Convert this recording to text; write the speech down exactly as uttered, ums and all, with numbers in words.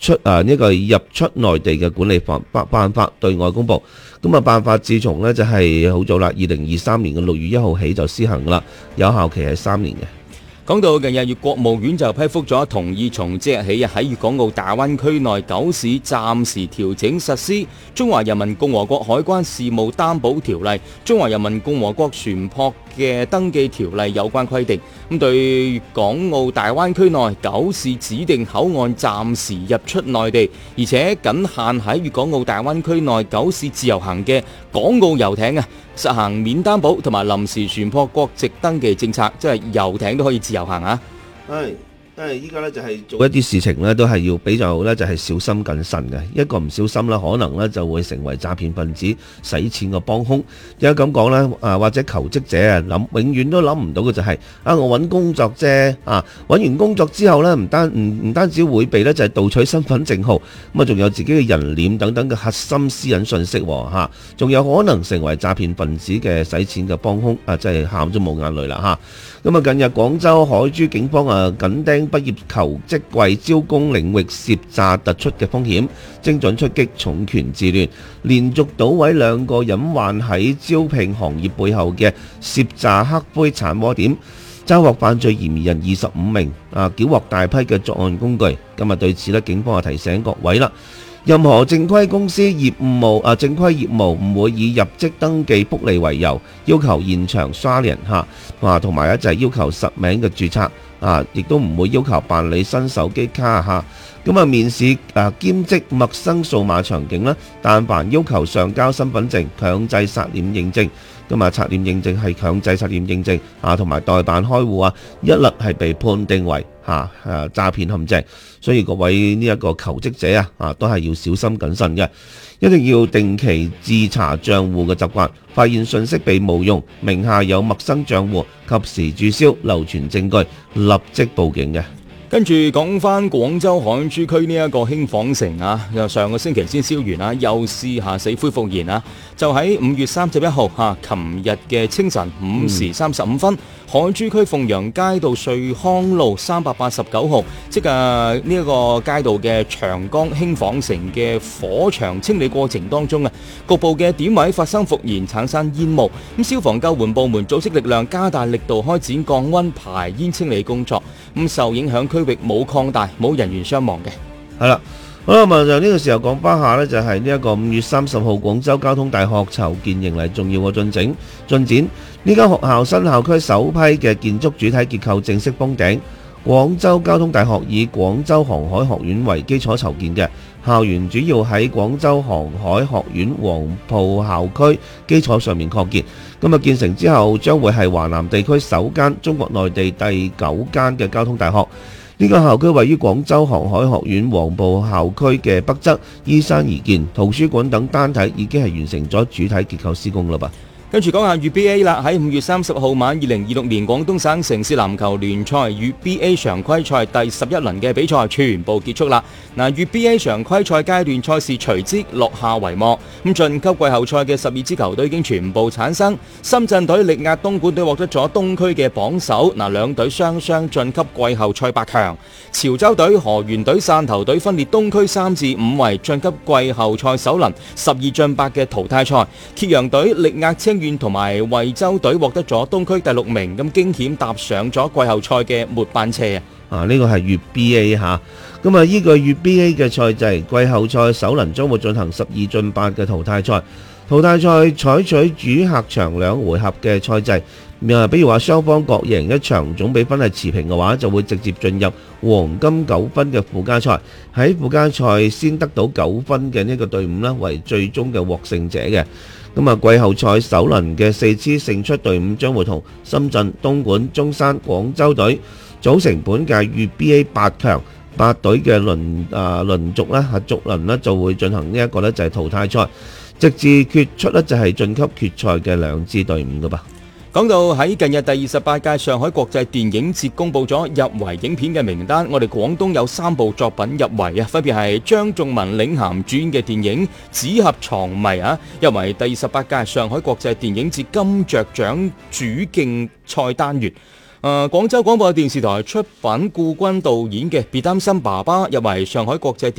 出啊呢個入出內地嘅管理辦辦法對外公佈。咁啊辦法自從呢就係好早啦，二零二三年嘅六月一號起就施行啦，有效期係三年嘅。 講到近日，粵國務院就批覆咗同意從即日起喺粵港澳大灣區內九市暫時調整實施《中華人民共和國海關事務擔保條例》、《中華人民共和國船舶嘅登記條例》有關規定。咁對粵港澳大灣區內九市指定口岸暫時入出內地，而且僅限喺粵港澳大灣區內九市自由行嘅港澳遊艇啊，實行免擔保同埋臨時船舶國籍登記政策，即係遊艇都可以自由行啊！ 係，但係依家咧就係做一啲事情咧，都係要比較咧就係小心謹慎嘅。一個唔小心啦，可能咧就會成為詐騙分子洗錢嘅幫兇。點解咁講咧？啊，或者求職者啊諗，永遠都諗唔到嘅就係啊，我揾工作啫啊，揾完工作之後咧，唔單唔唔單止會被咧就係盜取身份證號，咁啊仲有自己嘅人臉等等嘅核心私隱信息嚇，仲有可能成為詐騙分子嘅洗錢嘅幫兇啊！真係喊咗冇眼淚啦嚇。咁啊，近日廣州海珠警方啊緊盯畢業求職季招工領域涉詐突出嘅風險，精準出擊，重拳治亂，連續搗毀兩個隱患喺招聘行業背後嘅涉詐黑灰產窩點，抓獲犯罪嫌疑人二十五名，啊，繳獲大批嘅作案工具。今日對此呢，警方啊提醒各位啦，任何正規公司業務啊，正規業務唔會以入職登記福利為由，要求現場刷人嚇，啊，同埋一就係要求實名嘅註冊，啊，亦都唔會要求辦理新手機卡嚇。咁啊，面試啊兼職陌生數碼場景啦，但凡要求上交身份證、強制刷臉認證，咁啊刷臉認證係強制刷臉認證啊，同埋代辦開戶啊，一律係被判定為嚇誒詐騙陷阱。所以各位呢一個求職者啊，啊都係要小心謹慎嘅，一定要定期自查帳戶嘅習慣，發現信息被冒用，名下有陌生帳戶，及時註銷流傳證據，立即報警嘅。 跟住講翻廣州海珠區呢一個輕紡城啊，又上個星期先燒完啊，又試下死灰復燃啊！就喺五月三十一號嚇，琴日嘅清晨五時三十五分，嗯、海珠區鳳陽街道瑞康路三百八十九號，即係呢一個街道嘅長江輕紡城嘅火場清理過程當中啊，局部嘅點位發生復燃，產生煙霧。咁消防救援部門組織力量，加大力度開展降溫排煙清理工作。咁受影響區域冇擴大，冇人員傷亡嘅。係啦，好啦，咁啊就呢個時候講翻下呢，就係呢一個五月三十號廣州交通大學籌建迎嚟重要嘅進展。進展呢間學校新校區首批嘅建築主體結構正式封頂。廣州交通大學以廣州航海學院為基礎籌建嘅校園，主要喺廣州航海學院黃埔校區基礎上面擴建。咁啊建成之後，將會係華南地區首間、中國內地第九間嘅交通大學。呢個校區位於廣州航海學院黃埔校區嘅北側，依山而建，圖書館等單體已經係完成咗主體結構施工啦吧。跟住講下粵 B A 啦，喺五月三十號晚，二零二六年廣東省城市籃球聯賽粵 B A 常規賽第十一輪嘅比賽全部結束啦。嗱，粵 B A 常規賽階段賽事隨即落下帷幕。咁晉級季後賽嘅十二支球隊已經全部產生，深圳隊力壓東莞隊獲得咗東區嘅榜首。嗱，兩隊雙雙晉級季後賽八強。潮州隊、河源隊、汕頭隊分列東區三至五位晉級季後賽首輪十二進八嘅淘汰賽。揭陽隊力壓清遠同埋惠州隊獲得咗東區第六名，咁驚險踏上咗季後賽嘅末班車啊！啊，呢個係粵 B A 吓，咁啊，依個粵 B A 嘅賽制，季後賽首輪將會進行十二進八嘅淘汰賽。淘汰賽採取主客場兩回合嘅賽制，啊，比如話雙方各贏一場，總比分係持平嘅話，就會直接進入黃金九分嘅附加賽。喺附加賽先得到九分嘅呢個隊伍呢，為最終嘅獲勝者嘅。咁啊，季後賽首輪嘅四支勝出隊伍將會同深圳、東莞、中山、廣州隊組成本屆粵 B A 八強，八隊嘅輪啊輪續咧，逐輪咧就會進行呢一個咧就係淘汰賽，直至決出咧就係晉級決賽嘅兩支隊伍噶吧。講到喺近日第二十八屆上海國際電影節公布咗入圍影片嘅名單，我哋廣東有三部作品入圍啊，分別係張頌文領銜主演嘅電影《紙盒藏謎》啊，入圍第二十八屆上海國際電影節金雀獎主競賽單元。誒，廣州廣播電視台出品，顧軍導演嘅《別擔心爸爸》入圍上海國際電